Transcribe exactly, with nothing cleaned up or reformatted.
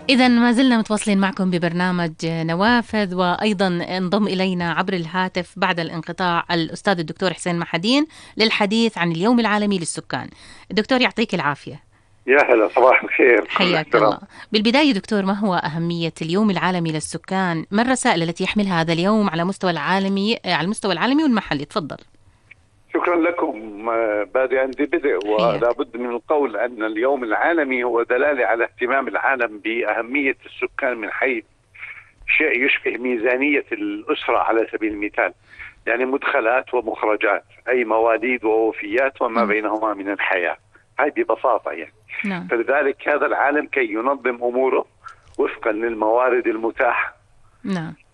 إذا ما زلنا متواصلين معكم ببرنامج نوافذ، وأيضا انضم إلينا عبر الهاتف بعد الانقطاع الأستاذ الدكتور حسين محدين للحديث عن اليوم العالمي للسكان. الدكتور يعطيك العافية. يا هلا، صباح الخير. حياك الله. بالبداية دكتور، ما هو أهمية اليوم العالمي للسكان؟ ما الرسائل التي يحملها هذا اليوم على مستوى العالمي على المستوى العالمي والمحلي؟ تفضل. شكرا لكم. بادئ عندي بدء، ولا بد من القول أن اليوم العالمي هو دلالة على اهتمام العالم بأهمية السكان من حيث شيء يشبه ميزانية الأسرة على سبيل المثال، يعني مدخلات ومخرجات، أي مواليد ووفيات وما م. بينهما من الحياة. هاي ببساطة يعني. نعم. فلذلك هذا العالم كي ينظم أموره وفقا للموارد المتاحة. نعم.